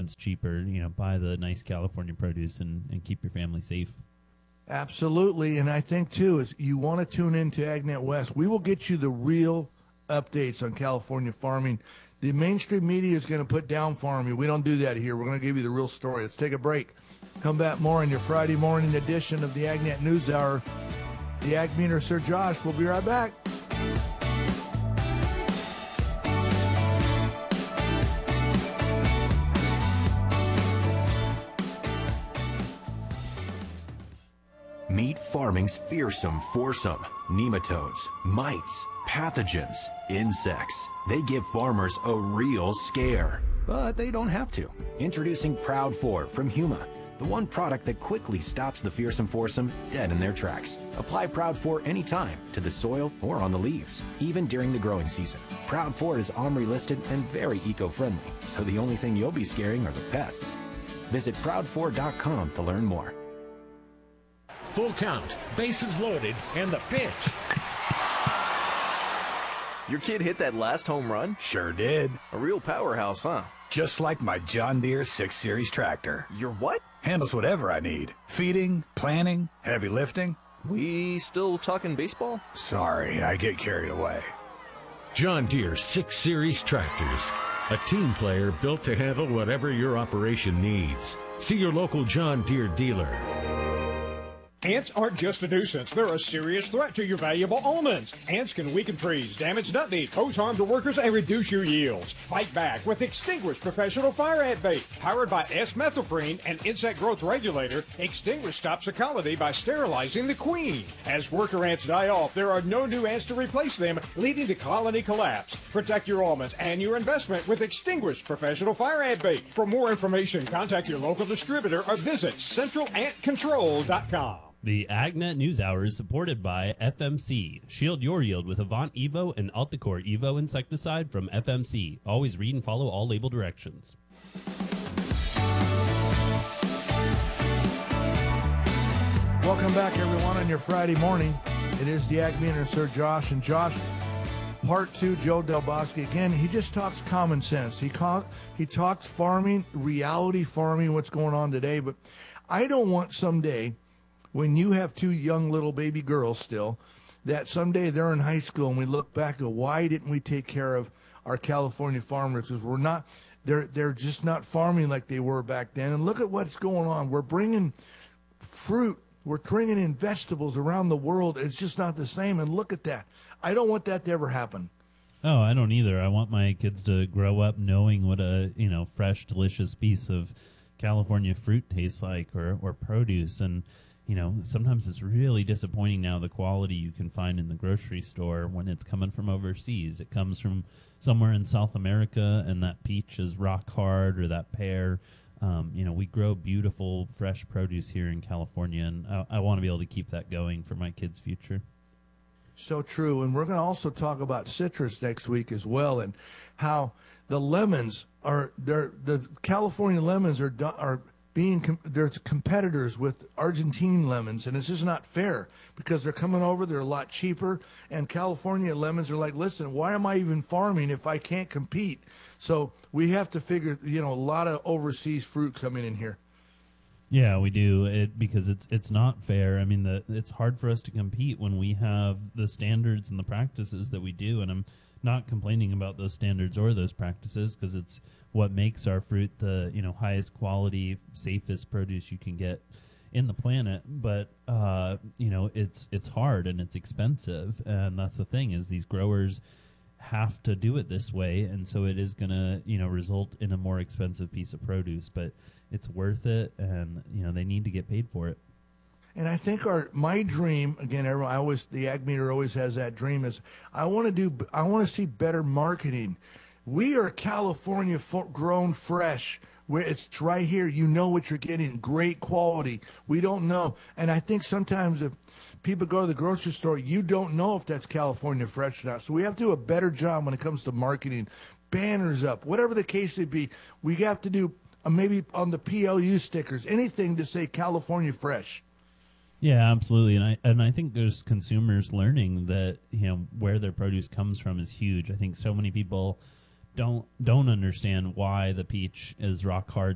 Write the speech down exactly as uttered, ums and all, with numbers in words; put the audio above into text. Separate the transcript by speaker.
Speaker 1: cents cheaper. You know, buy the nice California produce and, and keep your family safe.
Speaker 2: Absolutely. And I think, too, is you want to tune in to AgNet West. We will get you the real updates on California farming. The mainstream media is going to put down farming. We don't do that here. We're going to give you the real story. Let's take a break. Come back more in your Friday morning edition of the AgNet News Hour. The Ag Meter, Sir Josh. We'll be right back.
Speaker 3: Meet farming's fearsome foursome. Nematodes, mites, pathogens, insects. They give farmers a real scare. But they don't have to. Introducing Proud four from Huma, the one product that quickly stops the fearsome foursome dead in their tracks. Apply Proud four anytime, to the soil or on the leaves, even during the growing season. Proud four is OMRI listed and very eco-friendly, so the only thing you'll be scaring are the pests. Visit proud four dot com to learn more.
Speaker 4: Full count, bases loaded, and the pitch.
Speaker 5: Your kid hit that last home run?
Speaker 6: Sure did.
Speaker 5: A real powerhouse, huh?
Speaker 6: Just like my John Deere six series tractor.
Speaker 5: Your what?
Speaker 6: Handles whatever I need. Feeding, planting, heavy lifting.
Speaker 5: We still talking baseball?
Speaker 6: Sorry, I get carried away.
Speaker 4: John Deere six series tractors. A team player built to handle whatever your operation needs. See your local John Deere dealer.
Speaker 7: Ants aren't just a nuisance. They're a serious threat to your valuable almonds. Ants can weaken trees, damage nut meat, pose harm to workers, and reduce your yields. Fight back with Extinguish Professional Fire Ant Bait. Powered by S-methylprene, an insect growth regulator, Extinguish stops the colony by sterilizing the queen. As worker ants die off, there are no new ants to replace them, leading to colony collapse. Protect your almonds and your investment with Extinguish Professional Fire Ant Bait. For more information, contact your local distributor or visit central ant control dot com.
Speaker 1: The AgNet News Hour is supported by F M C. Shield your yield with Avant Evo and Alticore Evo insecticide from F M C. Always read and follow all label directions.
Speaker 2: Welcome back, everyone, on your Friday morning. It is the Ag Meter, Sir Josh. And Josh, part two, Joe Del Bosque. Again, he just talks common sense. He, ca- he talks farming, reality farming, what's going on today. But I don't want someday, when you have two young little baby girls still, that someday they're in high school and we look back and why didn't we take care of our California farmers? Because we're not, they're they're just not farming like they were back then. And look at what's going on. We're bringing fruit, we're bringing in vegetables around the world. It's just not the same. And look at that. I don't want that to ever happen.
Speaker 1: Oh, I don't either. I want my kids to grow up knowing what a, you know, fresh, delicious piece of California fruit tastes like, or or produce. And you know, sometimes it's really disappointing now, the quality you can find in the grocery store when it's coming from overseas. It comes from somewhere in South America, and that peach is rock hard, or that pear. Um, you know, we grow beautiful, fresh produce here in California, and I, I want to be able to keep that going for my kids' future.
Speaker 2: So true. And we're going to also talk about citrus next week as well, and how the lemons are, they're, the California lemons are do- are being com- there's competitors with Argentine lemons, and it's just not fair because they're coming over, they're a lot cheaper, and California lemons are like, listen, why am I even farming if I can't compete? So we have to figure, you know, a lot of overseas fruit coming in here.
Speaker 1: Yeah, we do it because it's it's not fair. I mean, the, it's hard for us to compete when we have the standards and the practices that we do, and I'm not complaining about those standards or those practices because it's what makes our fruit the, you know, highest quality, safest produce you can get in the planet. But uh, you know, it's it's hard and it's expensive, and that's the thing, is these growers have to do it this way, and so it is going to, you know, result in a more expensive piece of produce, but it's worth it, and you know, they need to get paid for it.
Speaker 2: And I think our my dream, again, everyone, I always, the Ag Meter always has that dream, is I want to do, I want to see better marketing. We are California fo- grown fresh, where it's right here. You know what you're getting, great quality. We don't know. And I think sometimes if people go to the grocery store, you don't know if that's California fresh or not. So we have to do a better job when it comes to marketing, banners up, whatever the case may be. We have to do uh, maybe on the P L U stickers, anything to say California fresh.
Speaker 1: Yeah, absolutely. And I and I think there's consumers learning that, you know, where their produce comes from is huge. I think so many people don't don't understand why the peach is rock hard